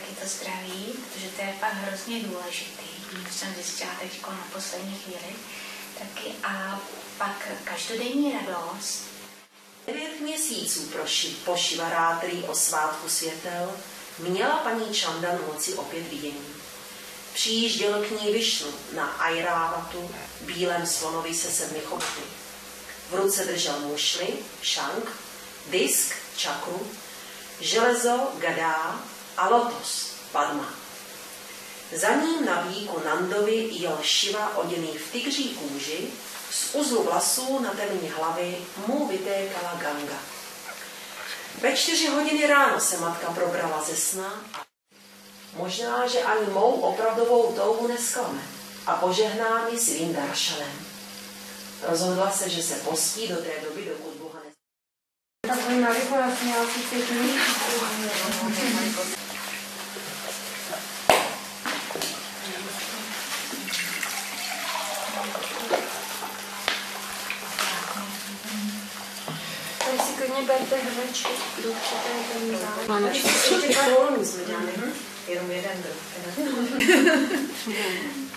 taky to zdraví, protože to je fakt hrozně důležitý, to jsem zjistila teď na poslední chvíli taky. A pak každodenní radost. 9 měsíců po Šivarátri o svátku světel měla paní Chandan moci opět vidění. Přijížděl k ní Višnu na Airavatu, bílém slonovi se 7 chopty. V ruce držel mušli, šank, disk, čakru, železo, gadá a lotos, padma. Za ním na víku Nandovi jel Šiva oděný v tygří kůži, z uzlu vlasů na temení hlavy mu vytékala Ganga. Ve 4 hodiny ráno se matka probrala ze sna. Možná, že ani mou opravdovou touhu nesklame a požehná mi svým daršanem. Rozhodla se, že se postí do té doby, dokud Boha ne... Tak oni naliko, já jsem měla si 5 minut. Tady si klidně berte hrnečky, kdo chcete ten zájem. Máme 4 korun jsme dělali, jenom jeden druh.